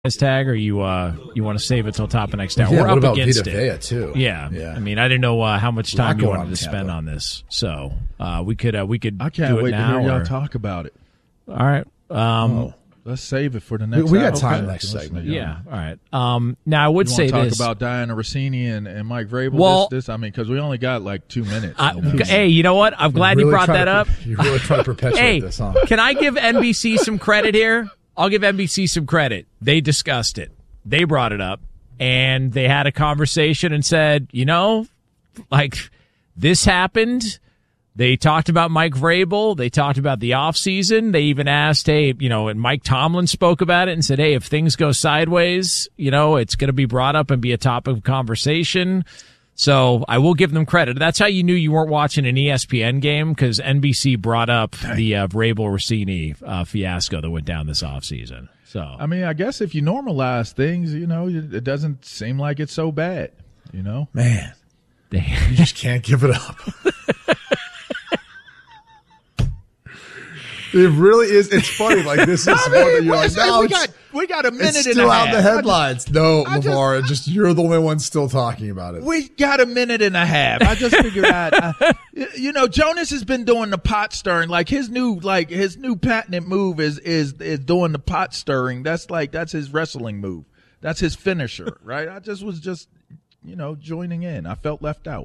tag, or you want to save it till top of next hour? Yeah, We're what up about against Vita it. Vea too? Yeah. I mean, I didn't know how much time you wanted to spend on this, so we could. I can't do it wait now, to hear y'all talk about it. All right. Let's save it for the next. We got hour. time next segment. Yeah. All right. Now I would say talk this about Diana Rossini and Mike Vrabel. Well, because we only got like 2 minutes. Hey, you know what? I'm glad you brought that up. You're really trying to perpetuate this, huh? Can I give NBC some credit here? I'll give NBC some credit. They discussed it. They brought it up, and they had a conversation and said, this happened. They talked about Mike Vrabel. They talked about the offseason. They even asked, and Mike Tomlin spoke about it and said, hey, if things go sideways, it's going to be brought up and be a topic of conversation. So I will give them credit. That's how you knew you weren't watching an ESPN game, because NBC brought up the Vrabel-Rossini fiasco that went down this offseason. So I guess if you normalize things, it doesn't seem like it's so bad. Man, you just can't give it up. It really is. It's funny. Like, this is one that you're like, no, we got a minute it's and a still half. out in the headlines. No, LeVar, you're the only one still talking about it. We got a minute and a half. I just figured out. Jonas has been doing the pot stirring. Like his new patented move is doing the pot stirring. That's his wrestling move. That's his finisher, right? I was joining in. I felt left out.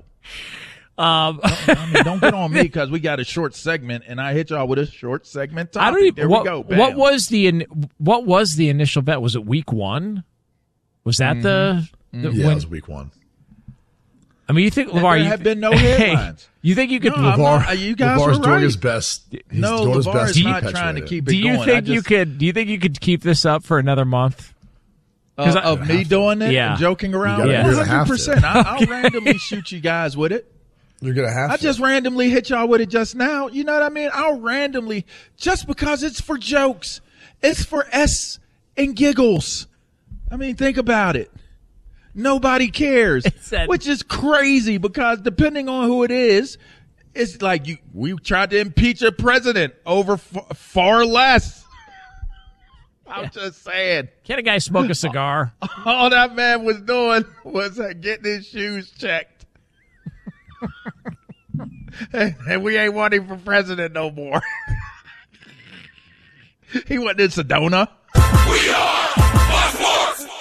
Don't get on me because we got a short segment, and I hit y'all with a short segment topic. I don't even. There we go. Bam. What was the initial bet? Was it week 1? Was that it was week 1. I mean, you think LeVar? There have been no headlines. You think you could? No, LeVar, you guys LeVar's were doing right. his best. He's doing his LeVar best is to not perpetuate trying to it. keep it do you going. think you could? Do you think you could keep this up for another month? Of me doing it and joking around? Yeah. 100%. I'll randomly shoot you guys with it. You're going to have to. I just randomly hit y'all with it just now. You know what I mean? I'll randomly, just because it's for jokes. It's for S and giggles. I mean, think about it. Nobody cares, which is crazy because depending on who it is, it's like we tried to impeach a president over far less. I'm just saying. Can a guy smoke a cigar? All that man was doing was getting his shoes checked. And we ain't want him for president no more. He went in Sedona. We are Fox Sports.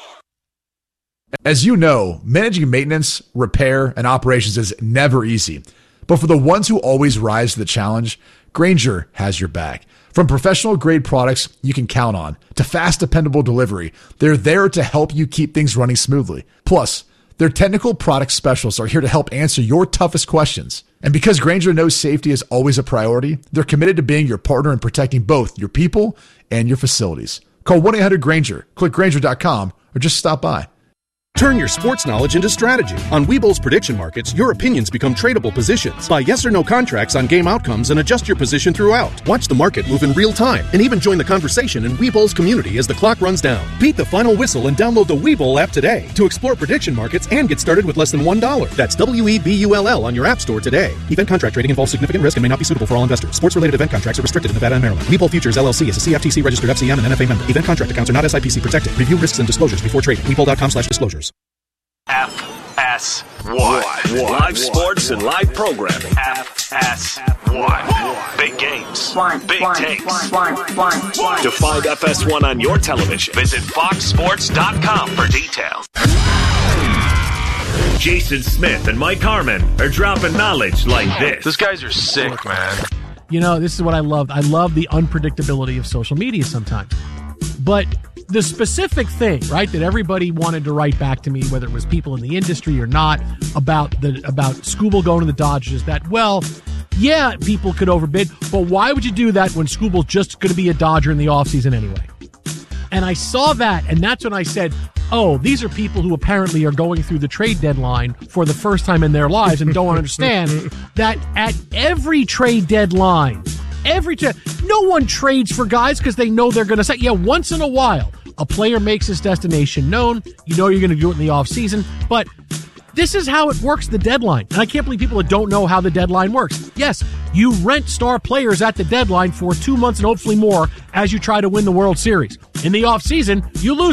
As you know, managing maintenance, repair, and operations is never easy. But for the ones who always rise to the challenge, Grainger has your back. From professional-grade products you can count on to fast, dependable delivery, they're there to help you keep things running smoothly. Plus, their technical product specialists are here to help answer your toughest questions. And because Grainger knows safety is always a priority, they're committed to being your partner in protecting both your people and your facilities. Call 1-800-GRAINGER, click Grainger.com, or just stop by. Turn your sports knowledge into strategy. On Webull's prediction markets, your opinions become tradable positions. Buy yes or no contracts on game outcomes and adjust your position throughout. Watch the market move in real time and even join the conversation in Webull's community as the clock runs down. Beat the final whistle and download the Webull app today to explore prediction markets and get started with less than $1. That's WEBULL on your app store today. Event contract trading involves significant risk and may not be suitable for all investors. Sports-related event contracts are restricted in Nevada and Maryland. Webull Futures LLC is a CFTC registered FCM and NFA member. Event contract accounts are not SIPC protected. Review risks and disclosures before trading. Webull.com/disclosures. FS1. Live sports and live programming. FS1. Big games. Big takes. To find FS1 on your television, visit foxsports.com for details. Jason Smith and Mike Harmon are dropping knowledge like this. These guys are sick, man. This is what I love. I love the unpredictability of social media sometimes. But the specific thing, right, that everybody wanted to write back to me, whether it was people in the industry or not, about Skubal going to the Dodgers, is that, well, yeah, people could overbid, but why would you do that when Skubal's just going to be a Dodger in the offseason anyway? And I saw that, and that's when I said, oh, these are people who apparently are going through the trade deadline for the first time in their lives and don't understand that at every trade deadline, no one trades for guys because they know they're going to say, yeah, once in a while, a player makes his destination known. You know you're going to do it in the offseason, but this is how it works, the deadline. And I can't believe people that don't know how the deadline works. Yes, you rent star players at the deadline for 2 months and hopefully more as you try to win the World Series. In the offseason, you lose